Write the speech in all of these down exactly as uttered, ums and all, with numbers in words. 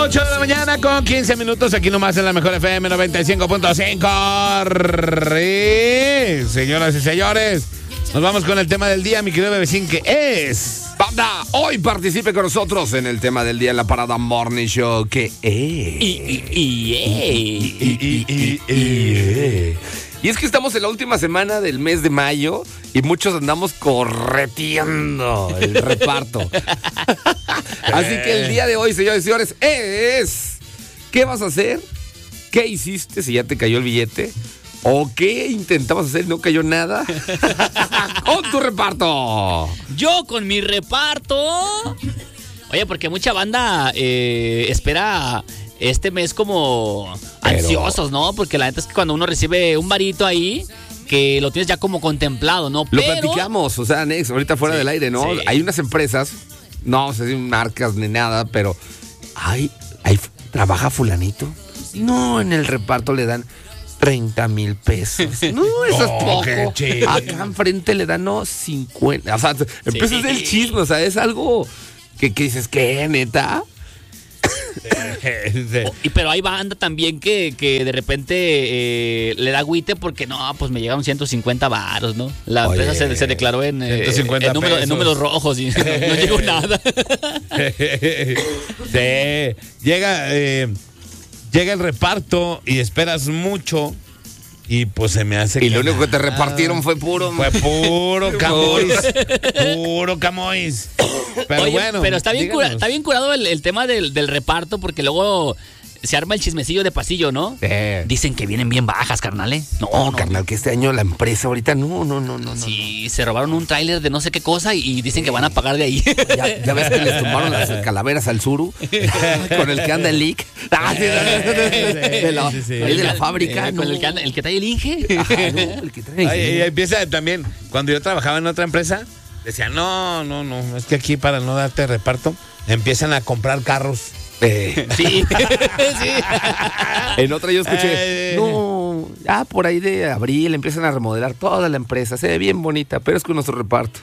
ocho de la mañana con quince minutos, aquí nomás en la mejor F M noventa y cinco punto cinco. Señoras y señores, nos vamos con el tema del día, mi querido Bebecín, que es... Banda, hoy participe con nosotros en el tema del día en la Parada Morning Show, que es... Y, y, y, y, y, y, y, y, y es que estamos en la última semana del mes de mayo y muchos andamos correteando el reparto. Así que el día de hoy, señores y señores, es... ¿Qué vas a hacer? ¿Qué hiciste si ya te cayó el billete? ¿O qué intentabas hacer y no cayó nada? ¡Con tu reparto! Yo con mi reparto. Oye, porque mucha banda eh, espera este mes como Pero... ansiosos, ¿no? Porque la neta es que cuando uno recibe un varito ahí, que lo tienes ya como contemplado, ¿no? Lo Pero... platicamos, o sea, Nex, ahorita fuera Sí, del aire, ¿no? sí. Hay unas empresas, no vamos a decir marcas ni nada, pero ay, ay, ¿trabaja fulanito? No, en el reparto le dan treinta mil pesos. No, eso es Oh, qué poco. chido. Acá enfrente le dan, no, cincuenta. O sea, empieza a ser el chisme, o sea, es algo que, que dices, ¿qué, neta? Oh, y pero hay banda también que, que de repente eh, le da agüite porque no, pues me llegaron ciento cincuenta varos, ¿no? La Oye, empresa se, se declaró en, eh, ciento cincuenta en, número- en pesos. números rojos y no, no llegó nada. Sí, llega, eh, llega el reparto y esperas mucho y pues se me hace Y que lo único que te nada. repartieron fue puro. Fue puro camois. Puro camois. Pero Oye, bueno. pero está bien, cura- díganos. está bien curado el, el tema del, del reparto porque luego se arma el chismecillo de pasillo, ¿no? Sí. Dicen que vienen bien bajas, carnal, ¿eh? No, No, no, carnal, que este año la empresa ahorita no, no, no, no. no. Sí, se robaron un tráiler de no sé qué cosa y, y dicen que van a pagar de ahí. Ya, ya ves que les tumbaron las calaveras al Zuru con el que anda el leak. Ah, sí, de la, Sí, sí, sí. ahí de la fábrica. Eh, no. Con el que, anda- el que trae el Inge. Ajá, no, el que trae. Ay, y empieza también, cuando yo trabajaba en otra empresa, decía, no, no, no, es que aquí para no darte reparto, empiezan a comprar carros. Eh, Sí, sí. en otra yo escuché, Eh. no, ya por ahí de abril empiezan a remodelar toda la empresa, se ve bien bonita, pero es con nuestro reparto.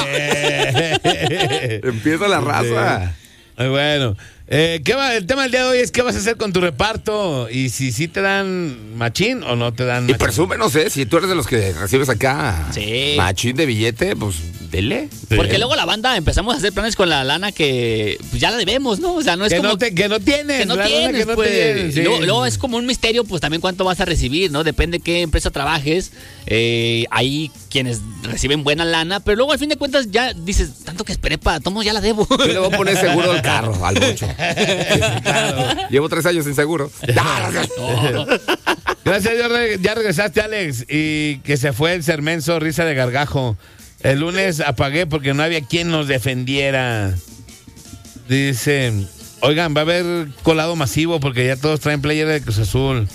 Eh. Empieza la raza. Muy bueno. Eh, ¿qué va? El tema del día de hoy es qué vas a hacer con tu reparto y si sí te dan machín o no te dan Y machín. presume, no sé, si tú eres de los que recibes acá Sí. machín de billete, pues dele. Porque luego la banda empezamos a hacer planes con la lana que pues, ya la debemos, ¿no? O sea, no es que, como no te, que no tienes. que no la lana tienes, que no pues. tienes, sí. luego, luego es como un misterio, pues también cuánto vas a recibir, ¿no? Depende qué empresa trabajes. Eh, hay quienes reciben buena lana, pero luego al fin de cuentas ya dices, tanto que esperé para todos, ya la debo. Yo le voy a poner seguro al carro, al bocho. Llevo tres años sin seguro. No. Gracias, ya, re- ya regresaste, Alex. Y que se fue el sermenzo, risa de gargajo. El lunes apagué porque no había quien nos defendiera. Dice, oigan, va a haber colado masivo porque ya todos traen playera de Cruz Azul.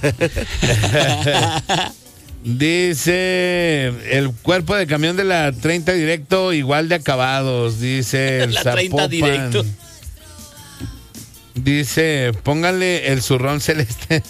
Dice, el cuerpo de camión de la treinta directo igual de acabados. Dice el La treinta Zapopan. directo. Dice, póngale el zurrón celeste.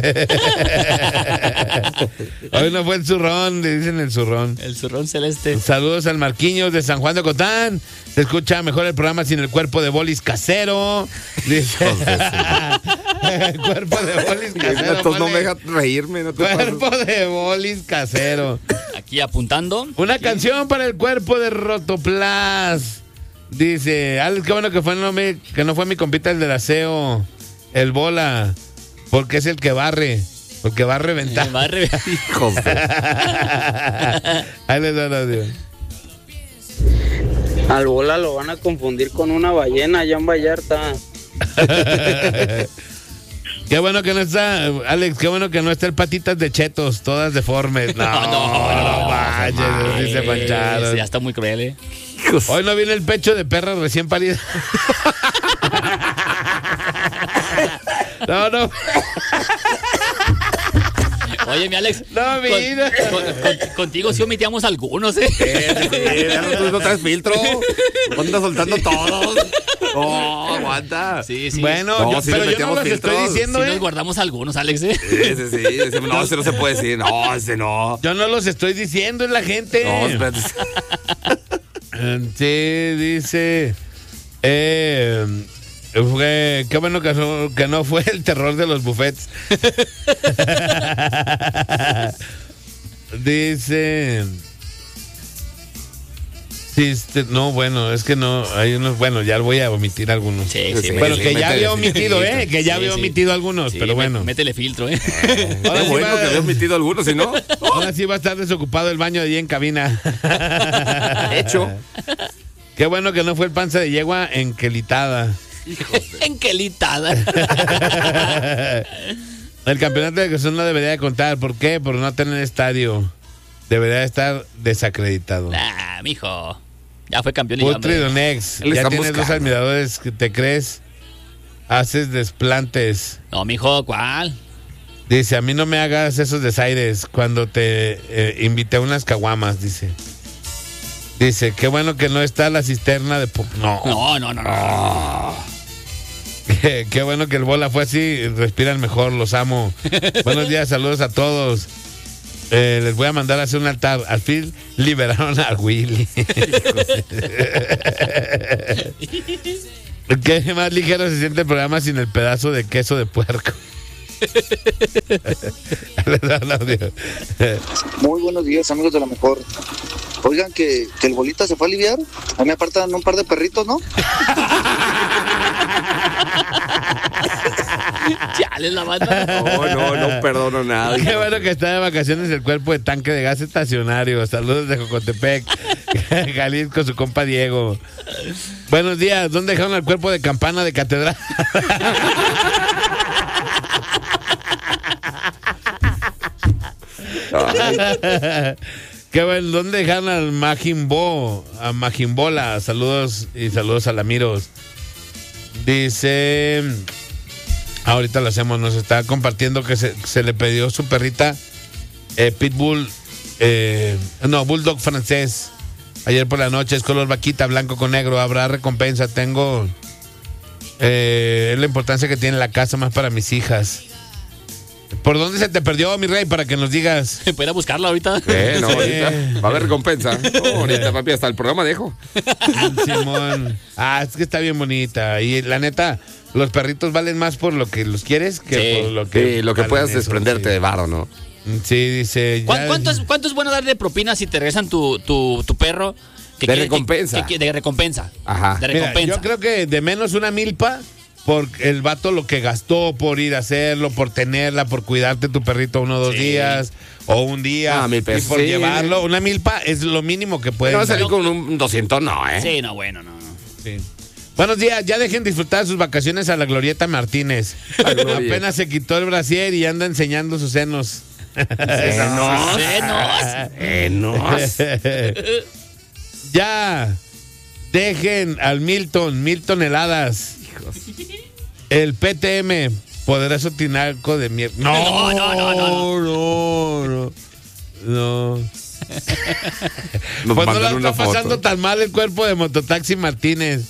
Hoy no fue el zurrón, le dicen el zurrón. El zurrón celeste. Saludos al Marquiños de San Juan de Cotán. Se escucha mejor el programa sin el cuerpo de bolis casero. Dice, el cuerpo de bolis casero. Entonces no me ponle, deja reírme. No te pases. cuerpo de bolis casero. Aquí apuntando. Una canción para el cuerpo de Rotoplas. Dice, Alex, qué bueno que, fue no me, que no fue mi compita el del aseo, el bola, porque es el que barre, porque va a reventar. Va a re- Hijos de- Ahí les da el audio. Al bola lo van a confundir con una ballena allá en Vallarta. Qué bueno que no está, Alex, qué bueno que no está el patitas de chetos, todas deformes. No, no, no, manches, sí se mancharon. Ya está muy cruel, ¿eh? hijos. Hoy no viene el pecho de perra recién parida. No, no. Oye, mi Alex. No, con- mira. con- con- contigo sí omitíamos algunos, ¿eh? Eh, ya no, tú no traes filtro. Anda soltando todos. Oh, aguanta. Sí, sí. Bueno, No, yo- sí le pero yo no metíamos los estoy filtros. diciendo, Sí ¿eh? nos guardamos algunos, Alex, ¿eh? Sí, sí, sí. Decimos, no, ese no se puede decir. No, ese no. Yo no los estoy diciendo, es la gente. No, espérate. Sí, dice. Eh, Fue, qué bueno que no, que no fue el terror de los buffets. Dice... Sí, este, no, bueno, es que no, hay unos, bueno, ya voy a omitir algunos. Sí, sí, bueno, métele, que ya métele. había omitido, ¿eh? Que ya Sí, había sí. omitido algunos, Sí, pero mé- bueno. Métele filtro, ¿eh? Ahora Qué sí, bueno va, que había omitido algunos, si no. ahora sí va a estar desocupado el baño de allí en cabina. Hecho. Qué bueno que no fue el panza de yegua enquelitada. Enquelitada. El campeonato de Cruzón no debería de contar. ¿Por qué? Por no tener estadio. Debería estar desacreditado. Nah, mijo. Ya fue campeón y ya, Putrido hombre. Nex. Él Ya está tienes dos buscando. admiradores que te crees. Haces desplantes. No, mijo, ¿cuál? Dice, a mí no me hagas esos desaires cuando te eh, invité a unas caguamas, dice. Dice, qué bueno que no está la cisterna de... po- No. No, no, no, no. Qué, qué bueno que el bola fue así, respiran mejor, los amo. Buenos días, saludos a todos. Eh, les voy a mandar a hacer un altar. Al fin liberaron a Willy. Qué más ligero se siente el programa sin el pedazo de queso de puerco. Les da el audio. Muy buenos días, amigos de la mejor. Oigan, que, que el bolita se fue a aliviar. A mí me apartan un par de perritos, ¿no? Chale, la banda. No, no, no perdono nada. Qué bueno que está de vacaciones el cuerpo de tanque de gas estacionario. Saludos de Jocotepec, Jalisco, su compa Diego. Buenos días, ¿dónde dejaron el cuerpo de campana de catedral? Qué bueno, ¿dónde dejaron al Majimbo? A Majimbola, saludos y saludos a Lamiros. Dice, ahorita lo hacemos, nos está compartiendo que se, se le pidió su perrita eh, Pitbull, eh, no, Bulldog francés. Ayer por la noche, es color vaquita, blanco con negro, habrá recompensa. Tengo eh, la importancia que tiene la casa más para mis hijas. ¿Por dónde se te perdió, mi rey? Para que nos digas. ¿Puedo ir a buscarla ahorita? Eh, no, Sí. ahorita va a haber recompensa. No, ahorita, papi, hasta el programa dejo. Simón. Ah, es que está bien bonita. Y la neta, los perritos valen más por lo que los quieres que Sí. por lo que. Sí, lo que valen puedas eso, desprenderte sí. de varo, ¿no? Sí, dice. ¿Cuán- ya- ¿Cuánto es, cuánto es bueno darle propina si te regresan tu, tu, tu perro? Que De quiere- recompensa. que- que- de recompensa. Ajá. De Mira, recompensa. yo creo que de menos una milpa por el vato lo que gastó por ir a hacerlo, por tenerla, por cuidarte tu perrito uno o dos Sí. días o un día Ah, mil y pesos, por sí. llevarlo. Una milpa es lo mínimo que pueden No va a salir dar. con un doscientos, no, ¿eh? Sí, no, bueno, no. no. Sí. Buenos días, ya dejen disfrutar sus vacaciones a la Glorieta Martínez. La Gloria. Apenas se quitó el brasier y anda enseñando sus senos. Senos. Senos. Senos. Ya dejen al Milton, mil toneladas. El P T M, poderoso tinaco de mierda. No, No, no, no, no, no. No. Nos Pues no mandan la una está pasando foto. tan mal el cuerpo de Mototaxi Martínez.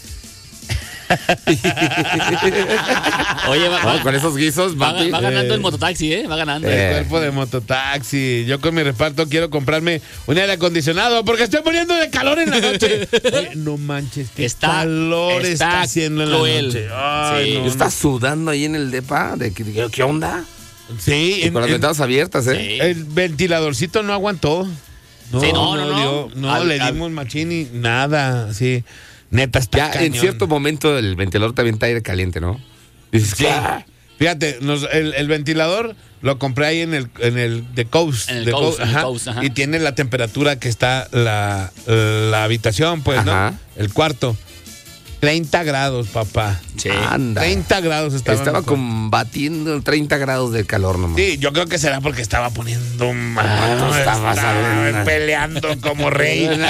Oye, va, No, va- con esos guisos, va- papi. va ganando eh. el mototaxi, ¿eh? Va ganando. El Eh. cuerpo de Mototaxi. Yo con mi reparto quiero comprarme un aire acondicionado porque estoy poniendo de calor en la noche. Oye, no manches, qué Está- calor está, está haciendo en cruel. la noche. Ay, Sí. no, ¿Estás sudando ahí en el depa? ¿De qué, qué- qué onda? Sí, Y en- con las en- ventanas abiertas, ¿eh? Sí. el ventiladorcito no aguantó. No, Sí, no, no, no. dio- no, Al- le al- dimos machín y nada, sí. Neta, está Ya en cañón. cierto momento el ventilador te avienta aire caliente, ¿no? Dices, Sí. "Ah". Fíjate, nos- el, el ventilador lo compré ahí en el, en el The Coast. En el The Coast, en el ajá, Coast, ajá. Y tiene la temperatura que está la, la habitación, pues, Ajá. ¿no? El cuarto. treinta grados, papá. Sí. Anda. treinta grados estaba. Estaba combatiendo treinta grados de calor nomás. Sí, yo creo que será porque estaba poniendo mal. tú estabas estaba hablando. peleando como rey. Yo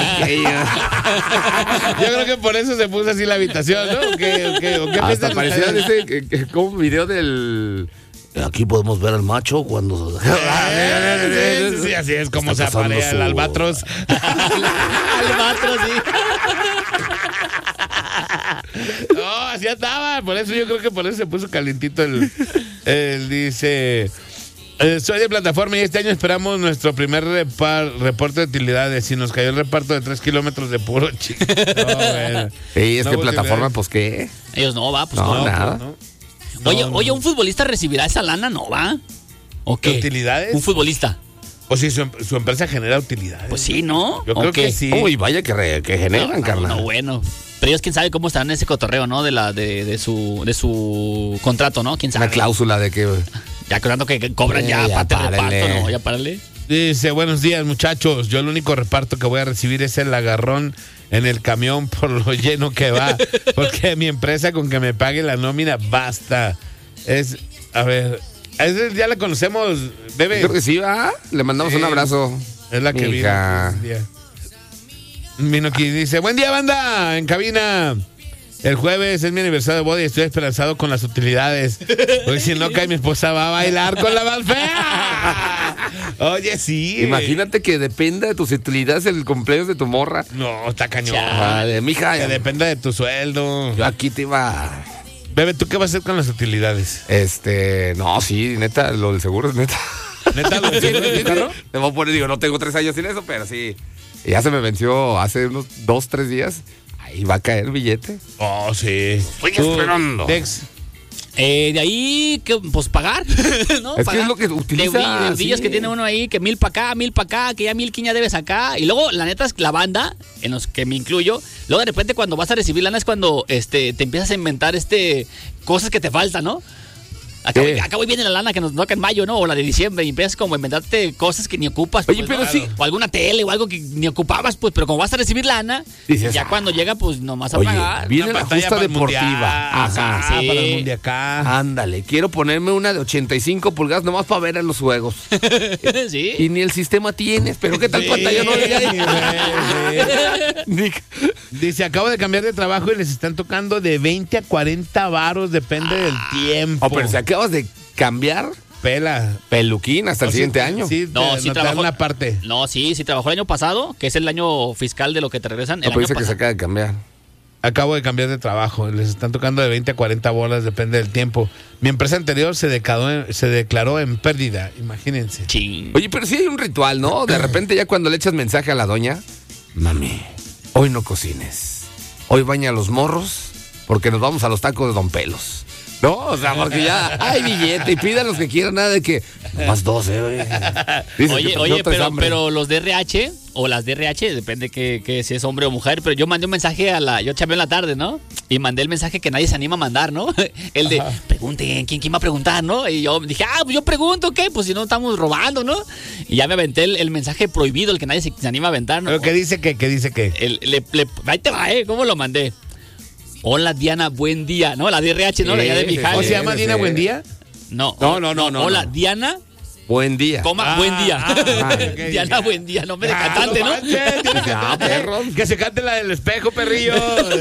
creo que por eso se puso así la habitación, ¿no? ¿O qué, o qué, o qué Hasta piensan parecía ustedes? ese, que- que- como un video del... Aquí podemos ver al macho cuando... Sí, sí, sí, así es como se Está pasando aparea el su- albatros. Albatros, sí. No, así andaba. Por eso yo creo que por eso se puso calientito el. Él dice. Eh, soy de plataforma y este año esperamos nuestro primer repar- reporte de utilidades y nos cayó el reparto de tres kilómetros de puro chico. No, bueno. Sí, es No, que pues, plataforma, sí, pues qué. Ellos no, va, pues No, no. nada. No, Oye, no, oye, no. ¿un futbolista recibirá esa lana? No, va. ¿O ¿Qué qué? utilidades? Un futbolista. O si su, em- su empresa genera utilidades. Pues sí, ¿no? Yo ¿O creo qué? que sí. Uy, vaya que, re- que generan, No, carnal. no, bueno. Pero ellos quién sabe cómo estarán en ese cotorreo, ¿no? De la de, de su de su contrato, ¿no? ¿Quién sabe? Una cláusula de que... Ya creo que que cobran Eh, ya, ya parte de párale. reparto, ¿no? Ya párale. Dice, buenos días muchachos, yo el único reparto que voy a recibir es el agarrón en el camión por lo lleno que va, porque mi empresa con que me pague la nómina basta. Es, a ver, es, ya la conocemos, bebé. Creo que sí, ¿va? Le mandamos Sí. un abrazo. Es la que Mija. vino. Vino aquí, dice, buen día banda, en cabina. El jueves es mi aniversario de boda y estoy esperanzado con las utilidades. Hoy si no cae mi esposa va a bailar con la más fea. Oye, sí. Imagínate que dependa de tus utilidades el cumpleaños de tu morra. No, está cañón. Ah, de mija. Que dependa de tu sueldo. Yo aquí te iba. Bebe, ¿tú qué vas a hacer con las utilidades? Este, no, sí, neta, lo del seguro es neta. ¿Neta lo del seguro de tu carro? Me voy a poner, digo, no tengo tres años sin eso, pero sí. Y ya se me venció hace unos dos, tres días. Ahí va a caer el billete. Oh, sí. Estoy Tú, esperando. Dex, Eh, de ahí, que, pues pagar, ¿no? Es que Pagar. es lo que utiliza, Deudillas deudillas sí. que tiene uno ahí, que mil para acá, mil para acá, que ya mil quince ya debes acá. Y luego, la neta, es que la banda, en los que me incluyo, luego de repente cuando vas a recibir lana es cuando este, te empiezas a inventar este cosas que te faltan, ¿no? Acá, Sí. voy- acá voy viene la lana que nos toca en mayo, ¿no? O la de diciembre, y empiezas como a inventarte cosas que ni ocupas. Oye, pues, pero ¿no? sí. O alguna tele o algo que ni ocupabas, pues, pero como vas a recibir lana, Dices, ya ah. cuando llega, pues nomás a Oye, pagar. viene una la pantalla justa para el deportiva. mundial. Ajá, Ah, sí. para el mundial acá. Ándale, quiero ponerme una de ochenta y cinco pulgadas nomás para ver a los juegos. Sí. Y ni el sistema tienes, pero ¿qué tal Sí, pantalla no le hay? güey, Ni- sí. Dice, acabo de cambiar de trabajo y les están tocando de veinte a cuarenta varos, depende del tiempo. Oh, pero si acabas de cambiar Pela. peluquín hasta el O sí, siguiente año. Sí, No, te- sí no te dan trabajó. una parte. No, sí, sí trabajó el año pasado, que es el año fiscal de lo que te regresan. No, El pero año dice que se pasado. acaba de cambiar. Acabo de cambiar de trabajo. Les están tocando de veinte a cuarenta bolas, depende del tiempo. Mi empresa anterior se declaró en, se declaró en pérdida, imagínense. Ching. Oye, pero sí hay un ritual, ¿no? De repente ya cuando le echas mensaje a la doña, mami, hoy no cocines. Hoy baña a los morros porque nos vamos a los tacos de Don Pelos. No, o sea, porque ya hay billete y pidan los que quieran, nada de que más dos, eh, güey. Dices Oye, que oye, no traes pero, hambre. pero los D R H o las D R H, depende que, que si es hombre o mujer, pero yo mandé un mensaje a la, yo chambeé en la tarde, ¿no? Y mandé el mensaje que nadie se anima a mandar, ¿no? El de, pregunten, ¿quién, quién va a preguntar, no? Y yo dije, ah, pues yo pregunto, ¿qué? Pues si no estamos robando, ¿no? Y ya me aventé el, el mensaje prohibido, el que nadie se, se anima a aventar, ¿no? Pero que dice que, que dice que. El- le- le- ahí te va, ¿eh? ¿Cómo lo mandé? Hola Diana, buen día. No, la D R H, ¿no? La Sí, ya de sí, Mijares. ¿Cómo se llama sí. Dina Buendía? No, No, no, no, no, Hola no. Diana, Buen día. coma, Ah, buen día. ah, ok. Diana, buen día. Nombre de Ah, cantante, ¿no? manches, tiene que- Ah, perro. Que se cante la del espejo, perrillo.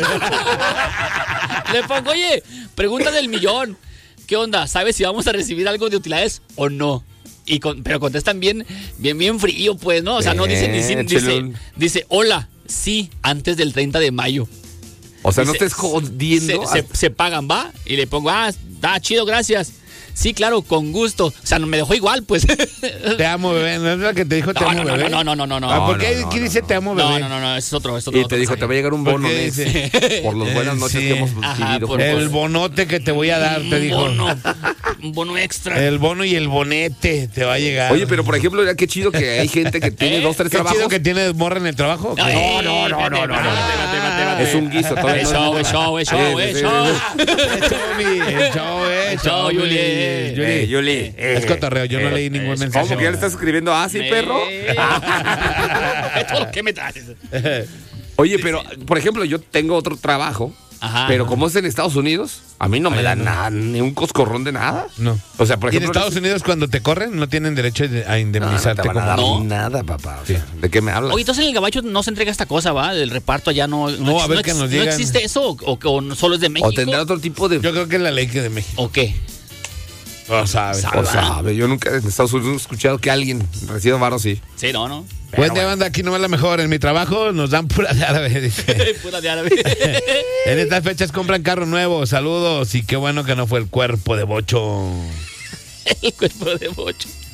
Le pongo, oye, pregunta del millón. ¿Qué onda? ¿Sabes si vamos a recibir algo de utilidades o no? Y con- pero contestan bien, bien, bien frío, pues, ¿no? O sea, no dicen ni sí, Bien, dice, chelón. dice, hola, sí, antes del treinta de mayo. O sea, no Dice, estés jodiendo. Se, se- se pagan, ¿va? Y le pongo, ah, está chido, gracias. Sí, claro, con gusto. O sea, no me dejó igual, pues. Te amo, bebé. ¿No es la que te dijo te No, amo, no, no, bebé? no, no, no, no, no. Ah, ¿por qué no, no, aquí no, dice no. te amo, bebé? No, no, no, no, es otro, es otro. Y te dijo, te va a llegar un ¿Por bono qué Nex, dice? por las buenas noches Sí. que hemos Ajá, vivido por- juntos. El bonote que te voy a dar, te Un dijo. bono, un bono extra. El bono y el bonete te va a llegar. Oye, pero por ejemplo, ya qué chido que hay gente que tiene ¿Eh? dos, tres ¿Qué trabajos. chido que tienes morra en el trabajo? ¿o qué? Ay, no, no, no, no, no. espérate, Es un guiso. todavía Es no- show, es show, es show, Sí, es sí, show. sí. El show, mi- el show, eh, El show, Yuli. Yuli. Eh, Yuli, eh, Es cotorreo, yo no eh, leí ningún es- mensaje. ¿Cómo que ya le estás escribiendo así, perro? Eh. Esto lo que me traes. Oye, pero, por ejemplo, yo tengo otro trabajo, Ajá. pero como es en Estados Unidos, a mí no me Allá dan no. nada, ni un coscorrón de nada. No. O sea, por Y en ejemplo... Estados Unidos cuando te corren no tienen derecho a no, no indemnizarte te van a como dar No. nada, papá. O sea, ¿de qué me hablas? Oye, entonces en el gabacho no se entrega esta cosa, ¿va? Del reparto allá no. No, a ver ex- que nos ¿No digan. existe eso o, o- o no solo es de México? o tendrá otro tipo de... Yo creo que es la ley que de México. ¿O qué? No sabes. Sabe. O sabe, yo nunca en Estados Unidos he escuchado que alguien reciba varo así. Sí, no, no. Buen día, banda, aquí no es la mejor. En mi trabajo nos dan pura de árabe, dice. Pura de árabe. En estas fechas compran carro nuevo. Saludos y qué bueno que no fue el cuerpo de bocho. El cuerpo de bocho.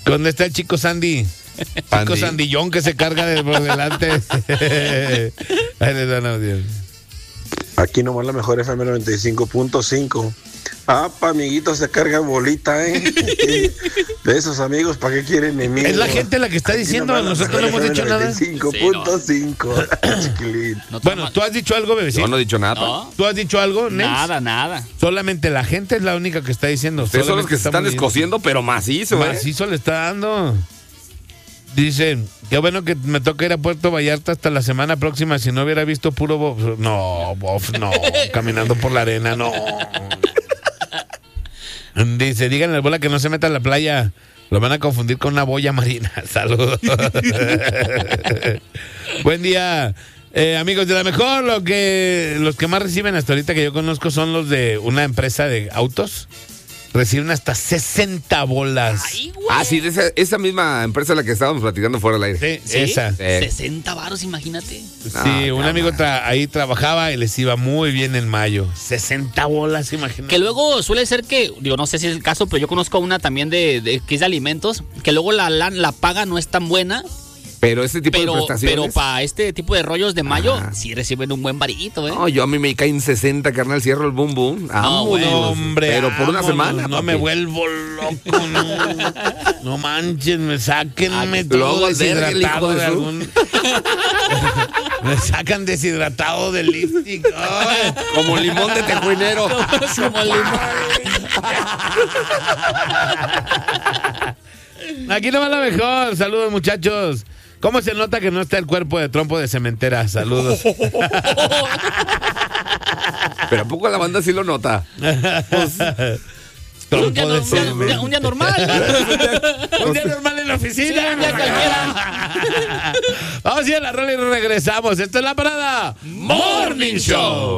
¿Dónde está el chico Sandy? Sandy. Chico Sandillón que se carga de por delante. Ahí les dan audio. Aquí nomás la mejor F M noventa y cinco punto cinco. Ah, pa, amiguitos, se carga bolita, ¿eh? De esos amigos, ¿para qué quieren enemigos? Es la gente la que está Aquí diciendo, nomás la nosotros no mejor hemos dicho nada. noventa y cinco punto cinco. Chiquilín. No te Bueno, ama- ¿tú has dicho algo, bebecito? Yo no he dicho nada. No, ¿Tú has dicho algo, Nels? nada, nada. Solamente la gente es la única que está diciendo. Ustedes son los que se están Solamente descosiendo, pero macizo, estamos ¿eh? diciendo. Macizo le está dando. Dicen, qué bueno que me toca ir a Puerto Vallarta hasta la semana próxima. Si no hubiera visto puro bof. No, bof, no. Caminando por la arena, no. Dice, díganle al bola que no se meta a la playa. Lo van a confundir con una boya marina. Saludos. Buen día. Eh, amigos de la mejor, lo que, los que más reciben hasta ahorita que yo conozco son los de una empresa de autos. Reciben hasta sesenta bolas. Ay, güey. Ah, sí, de esa, esa misma empresa a la que estábamos platicando fuera del aire. Sí, ¿Sí? esa. Sí. sesenta varos, imagínate. Sí, No, un no, amigo no. tra- ahí trabajaba y les iba muy bien en mayo. sesenta bolas, imagínate. Que luego suele ser que, digo, no sé si es el caso, pero yo conozco una también de, de que es de alimentos, que luego la, la, la paga no es tan buena, Pero ese tipo de pero, prestaciones. pero para este tipo de rollos de mayo Ajá. sí reciben un buen varito, ¿eh? No, yo a mí me caen sesenta, carnal, cierro el boom boom. Vámonos. bueno, No, hombre. Pero por una vámonos, semana. No papi. me vuelvo loco. No, no manches, me sáquenme Ah, todo luego al verga, el hijo deshidratado de de su- algún. Me sacan deshidratado del lipstick. Ay. Como limón de tejuinero. Como el limón. Aquí no va la mejor. Saludos, muchachos. ¿Cómo se nota que no está el cuerpo de trompo de cementera? Saludos. Pero ¿a poco la banda sí lo nota? un, día, Trompo de no- un día- cemento. un día normal. Un día normal en la oficina. Sí, un día cualquiera. Vamos a ir a la rola y regresamos. Esta es la parada Morning Show.